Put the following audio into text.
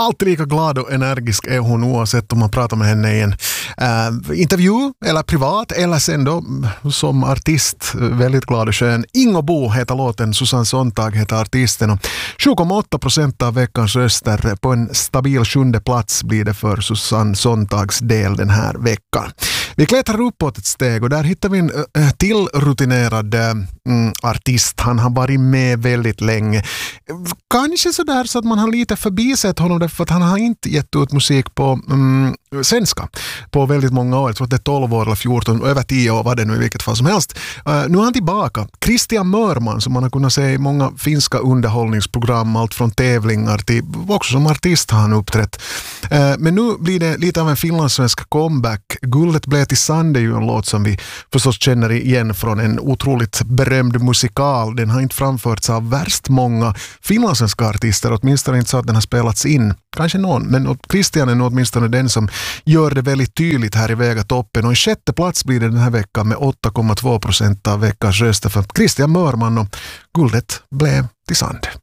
alltid lika glad och energisk är hon oavsett om man pratar med henne i en intervju eller privat eller sen då som artist. Väldigt glad och skön. Ingo Bo heter låten, Susanne Sontag heter artisten och 7,8% av veckans röster på en stabil 7:e plats blir det för Susanne Sontags del den här veckan. Vi klättrar uppåt ett steg och där hittar vi en till rutinerad artist. Han har varit med väldigt länge. Kanske sådär så att man har lite förbisett honom därför att han har inte gett ut musik på svenska på väldigt många år. Jag tror att det är 12 år eller 14, över 10 år var det nu i vilket fall som helst. Nu är han tillbaka. Christian Mörman som man har kunnat se i många finska underhållningsprogram, allt från tävlingar till också som artist har han uppträtt. Men nu blir det lite av en finlandssvensk comeback. Guldet blev till sand är ju en låt som vi förstås känner igen från en otroligt berömd musikal. Den har inte framförts av värst många finlandssvenska artister, åtminstone inte så att den har spelats in. Kanske någon, men Christian är nog åtminstone den som gör det väldigt tydligt här i Vegatoppen. Och en 6:e plats blir det den här veckan med 8,2% av veckans röster för Christian Mörman och Guldet blev till sand.